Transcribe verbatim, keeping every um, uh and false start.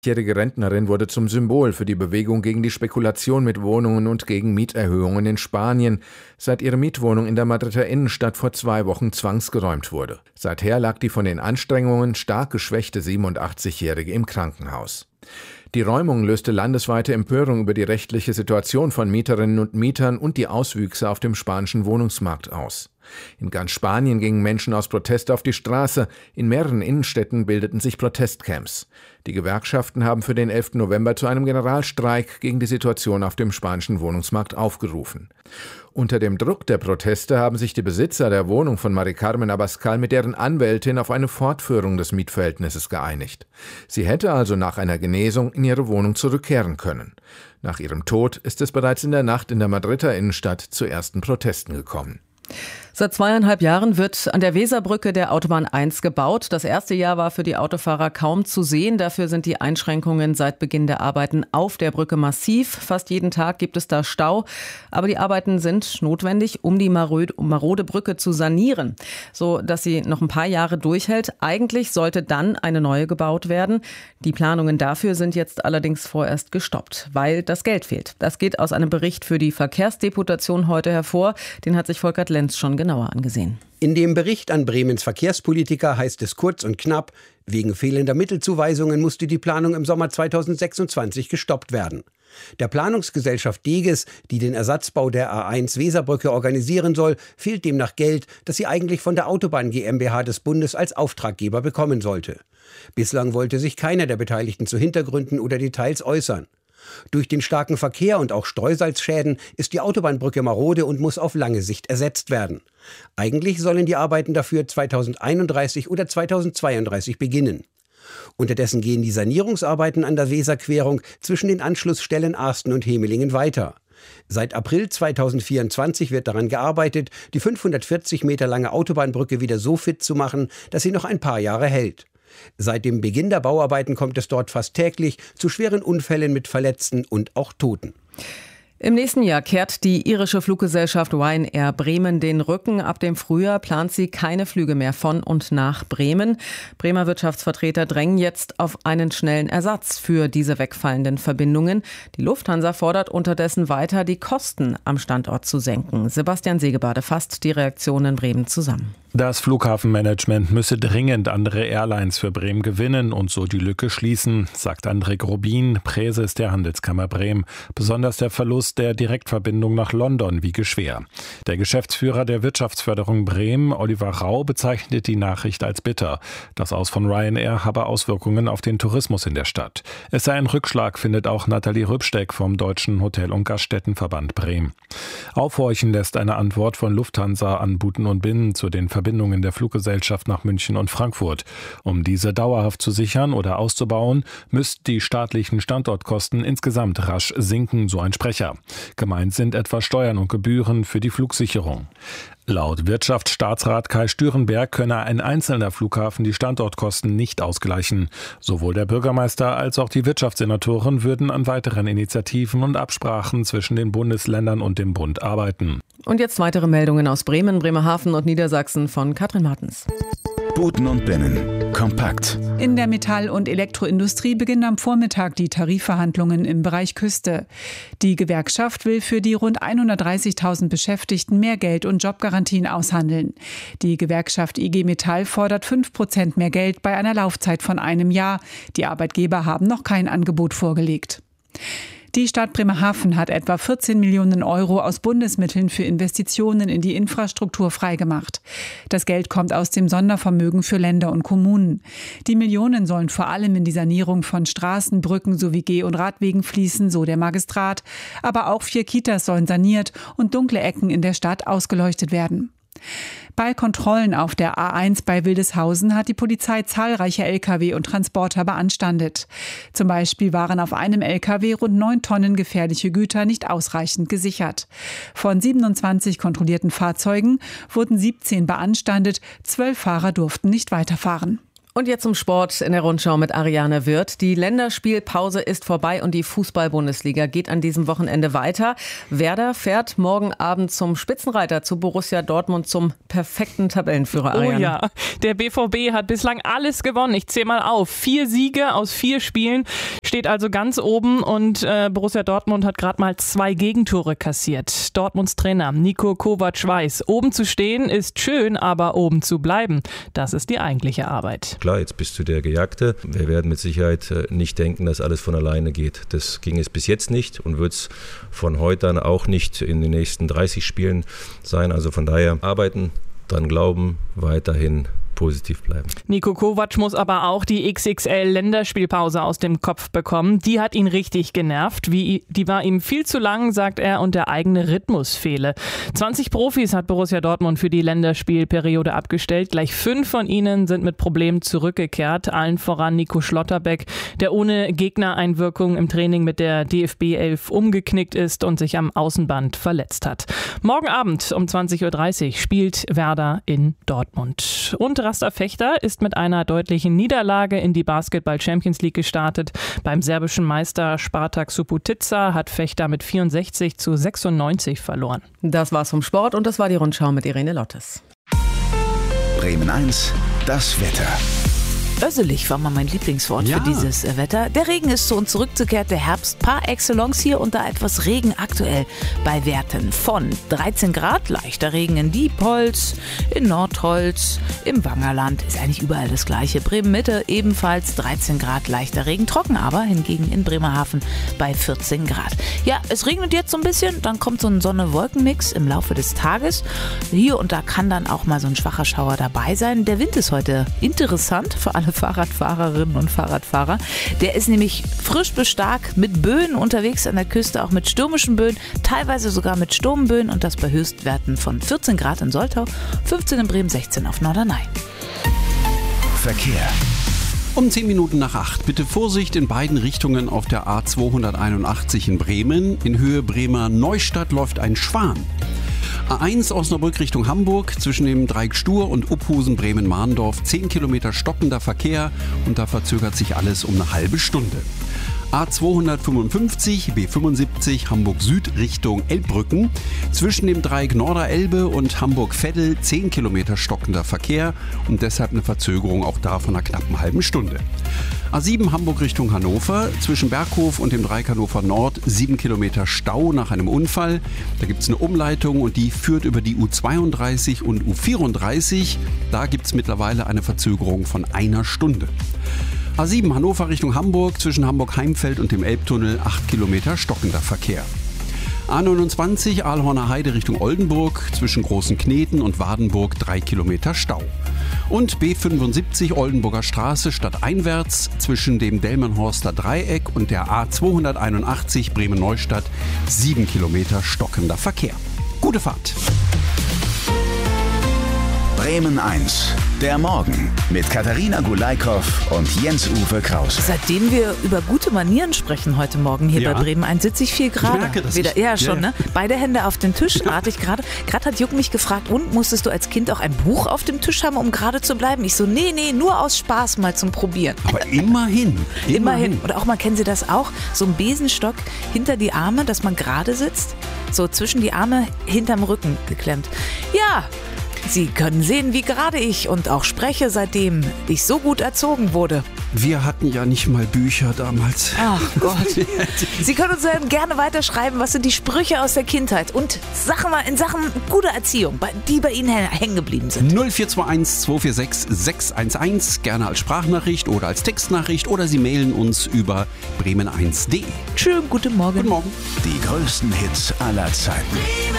Die jährige Rentnerin wurde zum Symbol für die Bewegung gegen die Spekulation mit Wohnungen und gegen Mieterhöhungen in Spanien, seit ihre Mietwohnung in der Madrider Innenstadt vor zwei Wochen zwangsgeräumt wurde. Seither lag die von den Anstrengungen stark geschwächte siebenundachtzigjährige im Krankenhaus. Die Räumung löste landesweite Empörung über die rechtliche Situation von Mieterinnen und Mietern und die Auswüchse auf dem spanischen Wohnungsmarkt aus. In ganz Spanien gingen Menschen aus Protest auf die Straße. In mehreren Innenstädten bildeten sich Protestcamps. Die Gewerkschaften haben für den elften November zu einem Generalstreik gegen die Situation auf dem spanischen Wohnungsmarkt aufgerufen. Unter dem Druck der Proteste haben sich die Besitzer der Wohnung von Mari Carmen Abascal mit deren Anwältin auf eine Fortführung des Mietverhältnisses geeinigt. Sie hätte also nach einer Genesung in ihre Wohnung zurückkehren können. Nach ihrem Tod ist es bereits in der Nacht in der Madrider Innenstadt zu ersten Protesten gekommen. Seit zweieinhalb Jahren wird an der Weserbrücke der Autobahn eins gebaut. Das erste Jahr war für die Autofahrer kaum zu sehen. Dafür sind die Einschränkungen seit Beginn der Arbeiten auf der Brücke massiv. Fast jeden Tag gibt es da Stau. Aber die Arbeiten sind notwendig, um die marode Brücke zu sanieren, so dass sie noch ein paar Jahre durchhält. Eigentlich sollte dann eine neue gebaut werden. Die Planungen dafür sind jetzt allerdings vorerst gestoppt, weil das Geld fehlt. Das geht aus einem Bericht für die Verkehrsdeputation heute hervor. Den hat sich Volkert Lenz schon genauer angesehen. In dem Bericht an Bremens Verkehrspolitiker heißt es kurz und knapp, wegen fehlender Mittelzuweisungen musste die Planung im Sommer zweitausendsechsundzwanzig gestoppt werden. Der Planungsgesellschaft Deges, die den Ersatzbau der A eins Weserbrücke organisieren soll, fehlt demnach Geld, das sie eigentlich von der Autobahn GmbH des Bundes als Auftraggeber bekommen sollte. Bislang wollte sich keiner der Beteiligten zu Hintergründen oder Details äußern. Durch den starken Verkehr und auch Streusalzschäden ist die Autobahnbrücke marode und muss auf lange Sicht ersetzt werden. Eigentlich sollen die Arbeiten dafür zweitausendeinunddreißig oder zweitausendzweiunddreißig beginnen. Unterdessen gehen die Sanierungsarbeiten an der Weserquerung zwischen den Anschlussstellen Arsten und Hemelingen weiter. Seit April zweitausendvierundzwanzig wird daran gearbeitet, die fünfhundertvierzig Meter lange Autobahnbrücke wieder so fit zu machen, dass sie noch ein paar Jahre hält. Seit dem Beginn der Bauarbeiten kommt es dort fast täglich zu schweren Unfällen mit Verletzten und auch Toten. Im nächsten Jahr kehrt die irische Fluggesellschaft Ryanair Bremen den Rücken. Ab dem Frühjahr plant sie keine Flüge mehr von und nach Bremen. Bremer Wirtschaftsvertreter drängen jetzt auf einen schnellen Ersatz für diese wegfallenden Verbindungen. Die Lufthansa fordert unterdessen weiter, die Kosten am Standort zu senken. Sebastian Segebade fasst die Reaktion in Bremen zusammen. Das Flughafenmanagement müsse dringend andere Airlines für Bremen gewinnen und so die Lücke schließen, sagt André Grobin, Präses der Handelskammer Bremen. Besonders der Verlust der Direktverbindung nach London wiege schwer. Der Geschäftsführer der Wirtschaftsförderung Bremen, Oliver Rau, bezeichnet die Nachricht als bitter. Das Aus von Ryanair habe Auswirkungen auf den Tourismus in der Stadt. Es sei ein Rückschlag, findet auch Nathalie Rübsteck vom Deutschen Hotel- und Gaststättenverband Bremen. Aufhorchen lässt eine Antwort von Lufthansa an Buten und Binnen zu den Verbindungen der Fluggesellschaft nach München und Frankfurt. Um diese dauerhaft zu sichern oder auszubauen, müssten die staatlichen Standortkosten insgesamt rasch sinken, so ein Sprecher. Gemeint sind etwa Steuern und Gebühren für die Flugsicherung. Laut Wirtschaftsstaatsrat Kai Stürenberg könne ein einzelner Flughafen die Standortkosten nicht ausgleichen. Sowohl der Bürgermeister als auch die Wirtschaftssenatoren würden an weiteren Initiativen und Absprachen zwischen den Bundesländern und dem Bund arbeiten. Und jetzt weitere Meldungen aus Bremen, Bremerhaven und Niedersachsen von Katrin Martens. Buten und Binnen. Kompakt. In der Metall- und Elektroindustrie beginnen am Vormittag die Tarifverhandlungen im Bereich Küste. Die Gewerkschaft will für die rund hundertdreißigtausend Beschäftigten mehr Geld und Jobgarantien aushandeln. Die Gewerkschaft I G Metall fordert fünf Prozent mehr Geld bei einer Laufzeit von einem Jahr. Die Arbeitgeber haben noch kein Angebot vorgelegt. Die Stadt Bremerhaven hat etwa vierzehn Millionen Euro aus Bundesmitteln für Investitionen in die Infrastruktur freigemacht. Das Geld kommt aus dem Sondervermögen für Länder und Kommunen. Die Millionen sollen vor allem in die Sanierung von Straßen, Brücken sowie Geh- und Radwegen fließen, so der Magistrat. Aber auch vier Kitas sollen saniert und dunkle Ecken in der Stadt ausgeleuchtet werden. Bei Kontrollen auf der A eins bei Wildeshausen hat die Polizei zahlreiche L K W und Transporter beanstandet. Zum Beispiel waren auf einem L K W rund neun Tonnen gefährliche Güter nicht ausreichend gesichert. Von siebenundzwanzig kontrollierten Fahrzeugen wurden siebzehn beanstandet, zwölf Fahrer durften nicht weiterfahren. Und jetzt zum Sport in der Rundschau mit Ariane Wirth. Die Länderspielpause ist vorbei und die Fußball-Bundesliga geht an diesem Wochenende weiter. Werder fährt morgen Abend zum Spitzenreiter zu Borussia Dortmund, zum perfekten Tabellenführer. Ariane. Oh ja, der B V B hat bislang alles gewonnen. Ich zähle mal auf. Vier Siege aus vier Spielen, steht also ganz oben und äh, Borussia Dortmund hat gerade mal zwei Gegentore kassiert. Dortmunds Trainer Niko Kovac weiß, oben zu stehen ist schön, aber oben zu bleiben, das ist die eigentliche Arbeit. Klar, jetzt bist du der Gejagte. Wir werden mit Sicherheit nicht denken, dass alles von alleine geht. Das ging es bis jetzt nicht und wird es von heute an auch nicht in den nächsten dreißig Spielen sein. Also von daher arbeiten, dran glauben, weiterhin positiv bleiben. Niko Kovac muss aber auch die X X L-Länderspielpause aus dem Kopf bekommen. Die hat ihn richtig genervt. Wie, die war ihm viel zu lang, sagt er, und der eigene Rhythmus fehle. zwanzig Profis hat Borussia Dortmund für die Länderspielperiode abgestellt. Gleich fünf von ihnen sind mit Problemen zurückgekehrt. Allen voran Nico Schlotterbeck, der ohne Gegnereinwirkung im Training mit der D F B elf umgeknickt ist und sich am Außenband verletzt hat. Morgen Abend um zwanzig Uhr dreißig spielt Werder in Dortmund. Und Rasta Fechter ist mit einer deutlichen Niederlage in die Basketball Champions League gestartet. Beim serbischen Meister Spartak Subotica hat Fechter mit vierundsechzig zu sechsundneunzig verloren. Das war's vom Sport und das war die Rundschau mit Irene Lottes. Bremen eins, das Wetter. Öselig war mal mein Lieblingswort ja. für dieses Wetter. Der Regen ist zu uns zurückgekehrt, der Herbst par excellence hier und da etwas Regen aktuell bei Werten von dreizehn Grad, leichter Regen in Diepholz, in Nordholz, im Wangerland, ist eigentlich überall das gleiche. Bremen-Mitte ebenfalls dreizehn Grad, leichter Regen, trocken aber, hingegen in Bremerhaven bei vierzehn Grad. Ja, es regnet jetzt so ein bisschen, dann kommt so ein Sonne-Wolken-Mix im Laufe des Tages. Hier und da kann dann auch mal so ein schwacher Schauer dabei sein. Der Wind ist heute interessant, für alle Fahrradfahrerinnen und Fahrradfahrer. Der ist nämlich frisch bis stark mit Böen unterwegs an der Küste, auch mit stürmischen Böen, teilweise sogar mit Sturmböen und das bei Höchstwerten von vierzehn Grad in Soltau, fünfzehn in Bremen, sechzehn auf Norderney. Verkehr. Um zehn Minuten nach acht. Bitte Vorsicht in beiden Richtungen auf der A zweihunderteinundachtzig in Bremen. In Höhe Bremer Neustadt läuft ein Schwan. A eins Osnabrück Richtung Hamburg, zwischen dem Dreieck Stur und Uphusen Bremen-Mahndorf, zehn Kilometer stockender Verkehr und da verzögert sich alles um eine halbe Stunde. A zweihundertfünfundfünfzig, B fünfundsiebzig Hamburg Süd Richtung Elbbrücken, zwischen dem Dreieck Norderelbe und Hamburg-Veddel zehn Kilometer stockender Verkehr und deshalb eine Verzögerung auch da von einer knappen halben Stunde. A sieben Hamburg Richtung Hannover, zwischen Berghof und dem Dreieck Hannover Nord sieben Kilometer Stau nach einem Unfall. Da gibt es eine Umleitung und die führt über die U zweiunddreißig und U vierunddreißig. Da gibt es mittlerweile eine Verzögerung von einer Stunde. A sieben Hannover Richtung Hamburg, zwischen Hamburg-Heimfeld und dem Elbtunnel acht Kilometer stockender Verkehr. A neunundzwanzig Aalhorner Heide Richtung Oldenburg, zwischen Großen Kneten und Wadenburg drei Kilometer Stau. Und B fünfundsiebzig Oldenburger Straße stadteinwärts, zwischen dem Delmenhorster Dreieck und der A zweihunderteinundachtzig Bremen-Neustadt sieben Kilometer stockender Verkehr. Gute Fahrt! Bremen eins, der Morgen mit Katharina Gulaikow und Jens-Uwe Kraus. Seitdem wir über gute Manieren sprechen heute Morgen hier ja. bei Bremen eins, sitze ich viel gerade. Ich merke das. Wieder, ja, schon, ja. ne? Beide Hände auf den Tisch, artig gerade. Gerade hat Juck mich gefragt, und musstest du als Kind auch ein Buch auf dem Tisch haben, um gerade zu bleiben? Ich so, nee, nee, nur aus Spaß mal zum Probieren. Aber immerhin. Immerhin. Immerhin. Oder auch mal, kennen Sie das auch? So ein Besenstock hinter die Arme, dass man gerade sitzt. So zwischen die Arme hinterm Rücken geklemmt. Ja. Sie können sehen, wie gerade ich und auch spreche, seitdem ich so gut erzogen wurde. Wir hatten ja nicht mal Bücher damals. Ach Gott. Sie können uns gerne weiterschreiben, was sind die Sprüche aus der Kindheit und Sachen in Sachen guter Erziehung, die bei Ihnen hängen geblieben sind. null vier zwei eins zwei vier sechs sechs eins eins, gerne als Sprachnachricht oder als Textnachricht oder Sie mailen uns über bremen eins punkt de. Schönen guten Morgen. Guten Morgen. Die größten Hits aller Zeiten.